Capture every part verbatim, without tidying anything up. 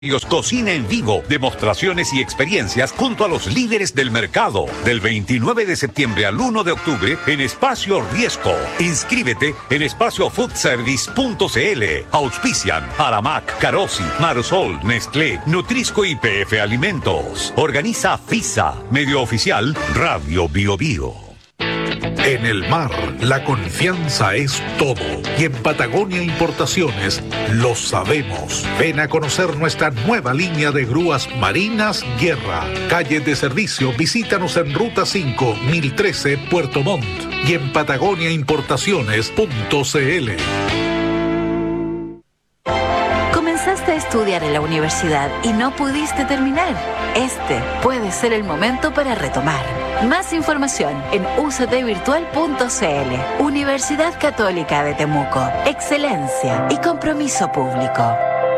Cocina en vivo, demostraciones y experiencias junto a los líderes del mercado. Del veintinueve de septiembre al uno de octubre en Espacio Riesco. Inscríbete en espacio food service punto c l. Auspician Aramac, Carosi, Marsol, Nestlé, Nutrisco y P F Alimentos. Organiza FISA. Medio oficial Radio Bio Bio. En el mar, la confianza es todo. Y en Patagonia Importaciones lo sabemos. Ven a conocer nuestra nueva línea de grúas marinas Guerra. Calle de servicio, visítanos en Ruta cinco, mil trece, Puerto Montt. Y en patagonia importaciones punto c l. Comenzaste a estudiar en la universidad y no pudiste terminar. Este puede ser el momento para retomar. Más información en u c t virtual punto c l. Universidad Católica de Temuco. Excelencia y compromiso público.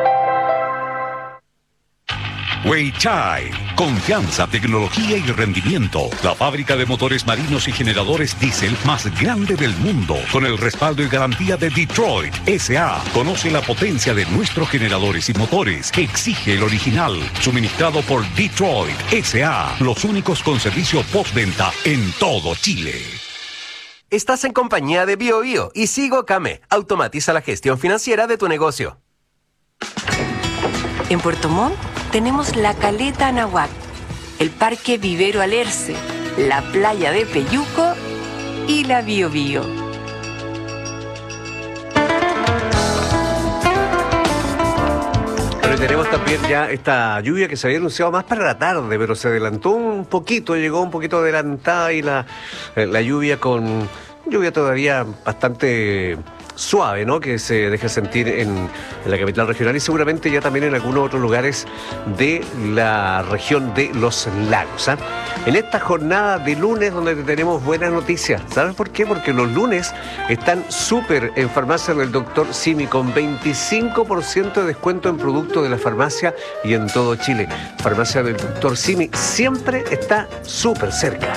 Weichai. Confianza, tecnología y rendimiento. La fábrica de motores marinos y generadores diésel más grande del mundo. Con el respaldo y garantía de Detroit S A. Conoce la potencia de nuestros generadores y motores. Exige el original. Suministrado por Detroit S A. Los únicos con servicio postventa en todo Chile. Estás en compañía de Bio Bio y Sigo Came. Automatiza la gestión financiera de tu negocio. En Puerto Montt tenemos la Caleta Anahuac, el Parque Vivero Alerce, la Playa de Peyuco y la Bio Bio. Pero tenemos también ya esta lluvia que se había anunciado más para la tarde, pero se adelantó un poquito, llegó un poquito adelantada y la, la lluvia con lluvia todavía bastante suave, ¿no? Que se deja sentir en, en la capital regional y seguramente ya también en algunos otros lugares de la región de los lagos, ¿eh? En esta jornada de lunes donde tenemos buenas noticias, ¿sabes por qué? Porque los lunes están súper en farmacia del doctor Simi con veinticinco por ciento de descuento en productos de la farmacia y en todo Chile. Farmacia del doctor Simi siempre está súper cerca.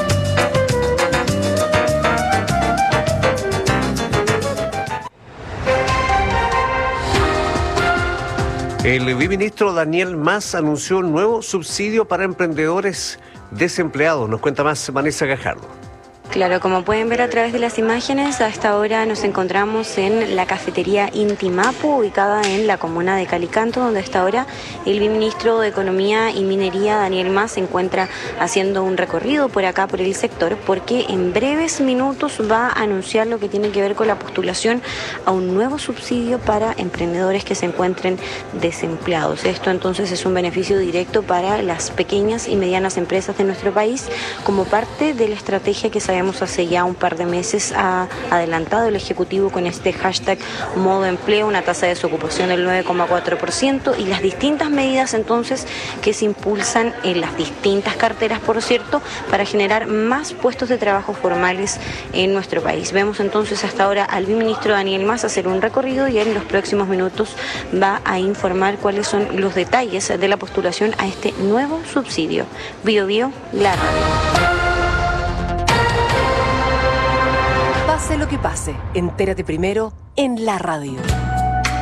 El viceministro Daniel Mas anunció un nuevo subsidio para emprendedores desempleados. Nos cuenta más Vanessa Gajardo. Claro, como pueden ver a través de las imágenes, a esta hora nos encontramos en la cafetería Intimapu, ubicada en la comuna de Calicanto, donde a esta hora el viceministro de Economía y Minería, Daniel Mas, se encuentra haciendo un recorrido por acá, por el sector, porque en breves minutos va a anunciar lo que tiene que ver con la postulación a un nuevo subsidio para emprendedores que se encuentren desempleados. Esto entonces es un beneficio directo para las pequeñas y medianas empresas de nuestro país, como parte de la estrategia que sabemos hace ya un par de meses ha adelantado el Ejecutivo con este hashtag modo empleo, una tasa de desocupación del nueve coma cuatro por ciento y las distintas medidas entonces que se impulsan en las distintas carteras, por cierto, para generar más puestos de trabajo formales en nuestro país. Vemos entonces hasta ahora al viceministro Daniel Mas hacer un recorrido y en los próximos minutos va a informar cuáles son los detalles de la postulación a este nuevo subsidio. Bio Bio, la radio. Pase lo que pase, entérate primero en la radio.